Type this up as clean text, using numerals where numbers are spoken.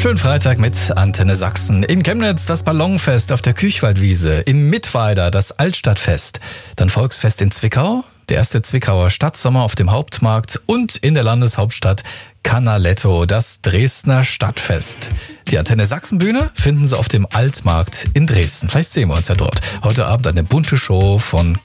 Schönen Freitag mit Antenne Sachsen. In Chemnitz das Ballonfest auf der Küchwaldwiese, im Mittweida das Altstadtfest, dann Volksfest in Zwickau, der erste Zwickauer Stadtsommer auf dem Hauptmarkt und in der Landeshauptstadt Canaletto, das Dresdner Stadtfest. Die Antenne Sachsen Bühne finden Sie auf dem Altmarkt in Dresden. Vielleicht sehen wir uns ja dort. Heute Abend eine bunte Show von